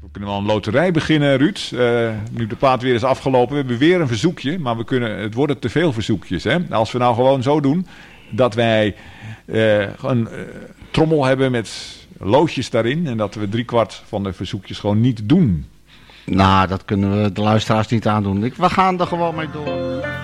We kunnen wel een loterij beginnen, Ruud. Nu de plaat weer is afgelopen. We hebben weer een verzoekje. Maar het worden te veel verzoekjes. Hè? Als we nou gewoon zo doen dat wij een trommel hebben met loodjes daarin. En dat we 3/4 van de verzoekjes gewoon niet doen. Nou, dat kunnen we de luisteraars niet aandoen. We gaan er gewoon mee door.